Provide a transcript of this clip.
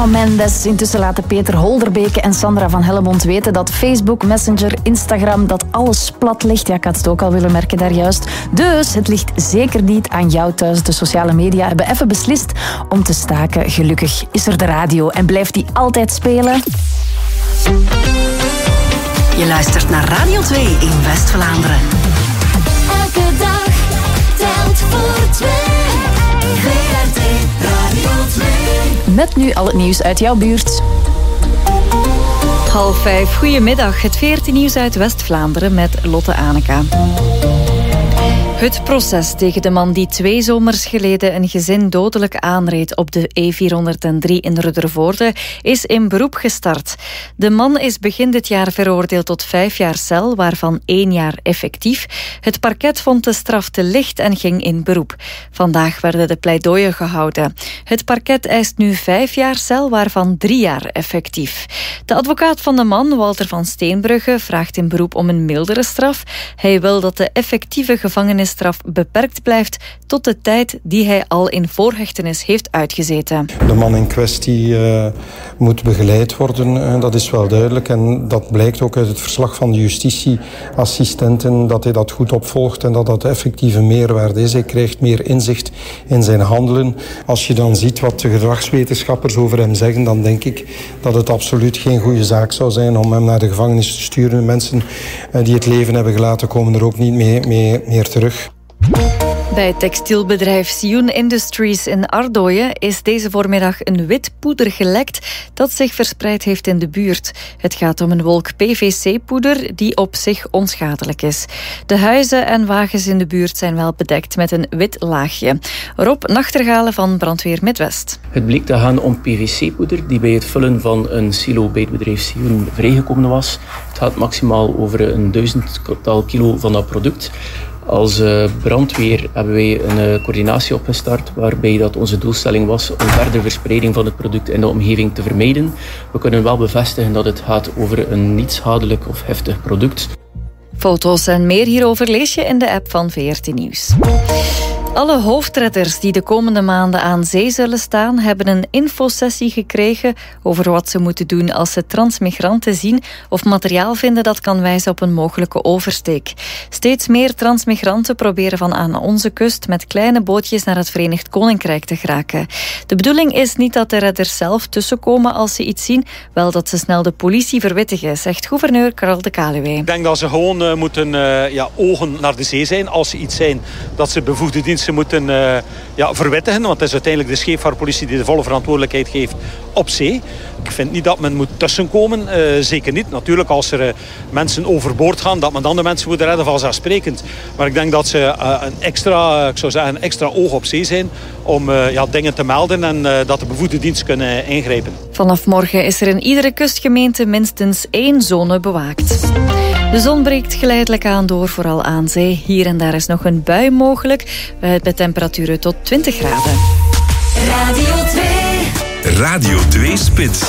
Mendes. Intussen laten Peter Holderbeke en Sandra van Hellemond weten dat Facebook, Messenger, Instagram, dat alles plat ligt. Ja, ik had het ook al willen merken daar juist. Dus het ligt zeker niet aan jou thuis. De sociale media hebben even beslist om te staken. Gelukkig is er de radio en blijft die altijd spelen. Je luistert naar Radio 2 in West-Vlaanderen. Elke dag telt voor 2. VRT Radio 2. Met nu al het nieuws uit jouw buurt. 4:30. Goedemiddag. Het VRT-nieuws uit West-Vlaanderen met Lotte Aneka. Het proces tegen de man die 2 zomers geleden een gezin dodelijk aanreed op de E403 in Ruddervoorde is in beroep gestart. De man is begin dit jaar veroordeeld tot 5 jaar cel, waarvan 1 jaar effectief. Het parket vond de straf te licht en ging in beroep. Vandaag werden de pleidooien gehouden. Het parket eist nu 5 jaar cel, waarvan 3 jaar effectief. De advocaat van de man, Walter van Steenbrugge, vraagt in beroep om een mildere straf. Hij wil dat de effectieve gevangenisstraf beperkt blijft tot de tijd die hij al in voorhechtenis heeft uitgezeten. De man in kwestie moet begeleid worden, dat is wel duidelijk. En dat blijkt ook uit het verslag van de justitieassistenten, dat hij dat goed opvolgt en dat dat effectieve meerwaarde is. Hij krijgt meer inzicht in zijn handelen. Als je dan ziet wat de gedragswetenschappers over hem zeggen, dan denk ik dat het absoluut geen goede zaak zou zijn om hem naar de gevangenis te sturen. Mensen die het leven hebben gelaten komen er ook niet meer terug. Bij het textielbedrijf Sioen Industries in Ardooien is deze voormiddag een wit poeder gelekt dat zich verspreid heeft in de buurt. Het gaat om een wolk PVC-poeder die op zich onschadelijk is. De huizen en wagens in de buurt zijn wel bedekt met een wit laagje. Rob Nachtergalen van Brandweer Midwest. Het bleek te gaan om PVC-poeder die bij het vullen van een silo bij het bedrijf Sioen vrijgekomen was. Het gaat maximaal over een 1000-tal kilo van dat product. Als brandweer hebben wij een coördinatie opgestart waarbij dat onze doelstelling was om verdere verspreiding van het product in de omgeving te vermijden. We kunnen wel bevestigen dat het gaat over een niet schadelijk of heftig product. Foto's en meer hierover lees je in de app van VRT Nieuws. Alle hoofdredders die de komende maanden aan zee zullen staan, hebben een infosessie gekregen over wat ze moeten doen als ze transmigranten zien of materiaal vinden dat kan wijzen op een mogelijke oversteek. Steeds meer transmigranten proberen van aan onze kust met kleine bootjes naar het Verenigd Koninkrijk te geraken. De bedoeling is niet dat de redders zelf tussenkomen als ze iets zien, wel dat ze snel de politie verwittigen, zegt gouverneur Karel de Kaluwe. Ik denk dat ze gewoon moeten ogen naar de zee zijn als ze iets zijn dat ze bevoegde diensten moeten verwittigen, want het is uiteindelijk de scheepvaartpolitie die de volle verantwoordelijkheid geeft op zee. Ik vind niet dat men moet tussenkomen, zeker niet. Natuurlijk als er mensen overboord gaan, dat men dan de mensen moet redden, vanzelfsprekend. Maar ik denk dat ze een extra oog op zee zijn om dingen te melden en dat de bevoegde dienst kunnen ingrijpen. Vanaf morgen is er in iedere kustgemeente minstens 1 zone bewaakt. De zon breekt geleidelijk aan door, vooral aan zee. Hier en daar is nog een bui mogelijk, met temperaturen tot 20 graden. Radio 2. Radio 2 Spits.